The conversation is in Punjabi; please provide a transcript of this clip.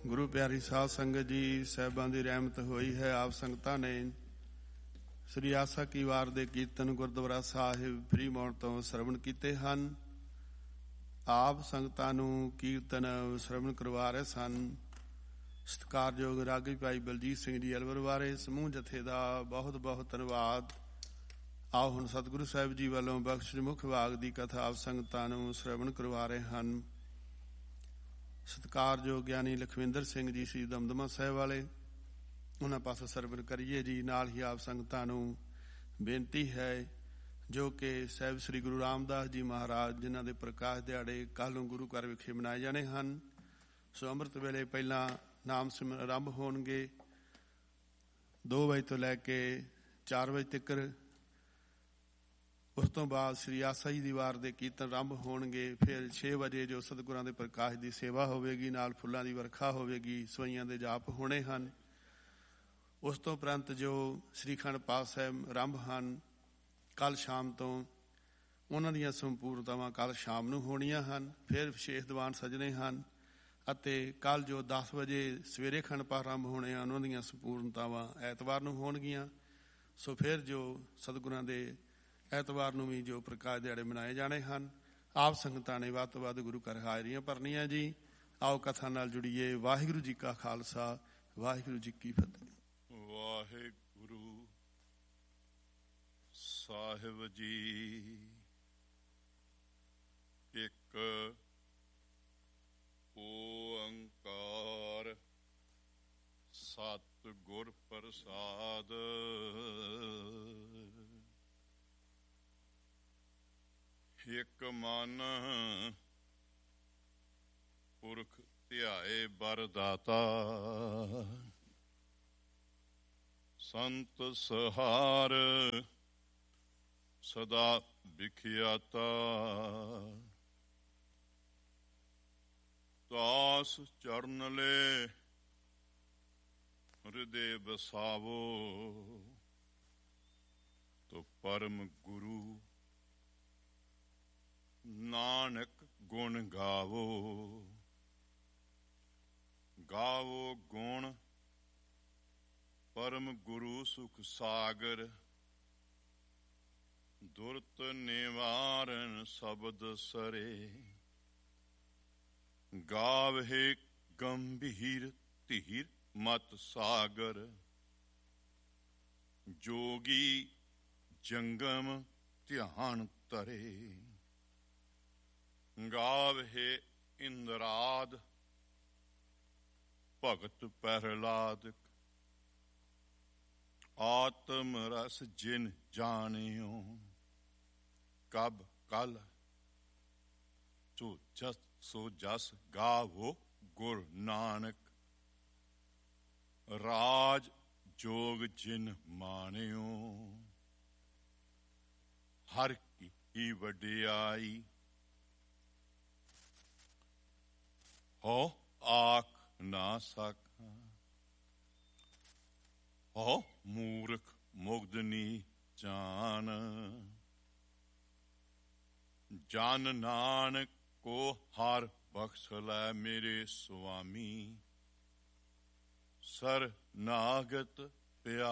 ਗੁਰੂ ਪਿਆਰੀ ਸਾਧ ਸੰਗਤ ਜੀ, ਸਾਹਿਬਾਂ ਦੀ ਰਹਿਮਤ ਹੋਈ ਹੈ। ਆਪ ਸੰਗਤਾਂ ਨੇ ਸ੍ਰੀ ਆਸਾ ਕੀ ਵਾਰ ਦੇ ਕੀਰਤਨ ਗੁਰਦੁਆਰਾ ਸਾਹਿਬ ਫਰੀਮੌਂਟ ਤੋਂ ਸਰਵਣ ਕੀਤੇ ਹਨ। ਆਪ ਸੰਗਤਾਂ ਨੂੰ ਕੀਰਤਨ ਸਰਵਣ ਕਰਵਾ ਰਹੇ ਸਨ ਸਤਿਕਾਰਯੋਗ ਰਾਗੀ ਭਾਈ ਬਲਜੀਤ ਸਿੰਘ ਜੀ ਅਲਵਰ ਵਾਲੇ ਸਮੂਹ ਜਥੇ ਦਾ ਬਹੁਤ ਬਹੁਤ ਧੰਨਵਾਦ। ਆਓ ਹੁਣ ਸਤਿਗੁਰੂ ਸਾਹਿਬ ਜੀ ਵੱਲੋਂ ਬਖਸ਼ ਮੁੱਖ ਭਾਗ ਦੀ ਕਥਾ ਆਪ ਸੰਗਤਾਂ ਨੂੰ ਸਰਵਣ ਕਰਵਾ ਰਹੇ ਹਨ। ਸਤਿਕਾਰਯੋਗ ਗਿਆਨੀ ਲਖਵਿੰਦਰ ਸਿੰਘ ਜੀ ਸ਼੍ਰੀ ਦਮਦਮਾ ਸਾਹਿਬ ਵਾਲੇ, ਉਹਨਾਂ ਪਾਸੋਂ ਸਰਵਣ ਕਰੀਏ ਜੀ। ਨਾਲ ਹੀ ਆਪ ਸੰਗਤਾਂ ਨੂੰ ਬੇਨਤੀ ਹੈ ਜੋ ਕਿ ਸਾਹਿਬ ਸ੍ਰੀ ਗੁਰੂ ਰਾਮਦਾਸ ਜੀ ਮਹਾਰਾਜ ਜਿਨ੍ਹਾਂ ਦੇ ਪ੍ਰਕਾਸ਼ ਦਿਹਾੜੇ ਕੱਲ੍ਹ ਨੂੰ ਗੁਰੂ ਘਰ ਵਿਖੇ ਮਨਾਏ ਜਾਣੇ ਹਨ। ਸੋ ਅੰਮ੍ਰਿਤ ਵੇਲੇ ਪਹਿਲਾਂ ਨਾਮ ਸਿਮਰਨ ਆਰੰਭ ਹੋਣਗੇ 2 ਵਜੇ ਤੋਂ ਲੈ ਕੇ 4 ਵਜੇ ਤੱਕ। ਉਸ ਤੋਂ ਬਾਅਦ ਸ੍ਰੀ ਆਸਾ ਜੀ ਦੀ ਵਾਰ ਦੇ ਕੀਰਤਨ ਆਰੰਭ ਹੋਣਗੇ। ਫਿਰ 6 ਵਜੇ ਜੋ ਸਤਿਗੁਰਾਂ ਦੇ ਪ੍ਰਕਾਸ਼ ਦੀ ਸੇਵਾ ਹੋਵੇਗੀ, ਨਾਲ ਫੁੱਲਾਂ ਦੀ ਵਰਖਾ ਹੋਵੇਗੀ, ਸਵਈਆਂ ਦੇ ਜਾਪ ਹੋਣੇ ਹਨ। ਉਸ ਤੋਂ ਉਪਰੰਤ ਜੋ ਸ੍ਰੀ ਅਖੰਡ ਪਾਠ ਸਾਹਿਬ ਆਰੰਭ ਹਨ ਕੱਲ੍ਹ ਸ਼ਾਮ ਤੋਂ, ਉਹਨਾਂ ਦੀਆਂ ਸੰਪੂਰਨਤਾਵਾਂ ਕੱਲ੍ਹ ਸ਼ਾਮ ਨੂੰ ਹੋਣੀਆਂ ਹਨ। ਫਿਰ ਵਿਸ਼ੇਸ਼ ਦੀਵਾਨ ਸਜਣੇ ਹਨ ਅਤੇ ਕੱਲ੍ਹ ਜੋ 10 ਵਜੇ ਸਵੇਰੇ ਅਖੰਡ ਪਾਠ ਆਰੰਭ ਹੋਣੇ ਹਨ ਉਹਨਾਂ ਦੀਆਂ ਸੰਪੂਰਨਤਾਵਾਂ ਐਤਵਾਰ ਨੂੰ ਹੋਣਗੀਆਂ। ਸੋ ਫਿਰ ਜੋ ਸਤਿਗੁਰਾਂ ਦੇ ਐਤਵਾਰ ਨੂੰ ਵੀ ਜੋ ਪ੍ਰਕਾਸ਼ ਦਿਹਾੜੇ ਮਨਾਏ ਜਾਣੇ ਹਨ। ਆਪ ਸੰਗਤਾਂ ਨੇ ਵੱਧ ਤੋਂ ਵੱਧ ਗੁਰੂ ਘਰ ਹਾਜ਼ਰੀਆਂ ਭਰਨੀਆਂ ਜੀ। ਆਓ ਕਥਾ ਨਾਲ ਜੁੜੀਏ। ਵਾਹਿਗੁਰੂ ਜੀ ਕਾ ਖਾਲਸਾ, ਵਾਹਿਗੁਰੂ ਜੀ ਕੀ ਫਤਿਹ। ਵਾਹਿਗੁਰੂ ਸਾਹਿਬ ਜੀ ਇੱਕ ਓੰਕਾਰ ਸਤਿਗੁਰ ਪ੍ਰਸਾਦ। ਇੱਕ ਮਨ ਪੁਰਖ ਧਿਆਏ ਬਰਦਾਤਾ, ਸੰਤ ਸਹਾਰ ਸਦਾ ਵਿਖਿਆਤਾ। ਦਾਸ ਚਰਨ ਲੈ ਹਿਰਦੇ ਬਸਾਵੋ, ਤੋ ਪਰਮ ਗੁਰੂ ਨਾਨਕ ਗੁਣ ਗਾਵੋ। ਗਾਵੋ ਗੁਣ ਪਰਮ ਗੁਰੂ ਸੁਖ ਸਾਗਰ, ਦੁਰਤ ਨਿਵਾਰਨ ਸ਼ਬਦ ਸਰੇ। ਗਾਵਹਿ ਗੰਭੀਰ ਧੀਰ ਮਤ ਸਾਗਰ, ਜੋਗੀ ਜੰਗਮ ਧਿਆਨ ਧਰੇ। ਗਾਵਹਿ ਇੰਦਰਾਦ ਭਗਤ ਪ੍ਰਹਿਲਾਦ, ਆਤਮ ਰਸ ਜਿਨ ਜਾਣਿਓ। ਕਬ ਕਲ ਸੋ ਜਸ ਗਾਵੋ ਗੁਰ ਨਾਨਕ, ਰਾਜ ਜੋਗ ਜਿਨ ਮਾਣਿਓ। ਹਰ ਕੀ ਵਡਿਆਈ ਹੋ ਆਖ ਨਾ ਸਕਾਂ, ਹੋ ਮੂਰਖ ਮੁਗਧਨੀ ਜਾਨ। ਜਨ ਨਾਨਕ ਕੋ ਹਰ ਬਖਸ਼ ਲੈ ਮੇਰੇ ਸੁਆਮੀ, ਸਰਨਾਗਤ ਪਿਆ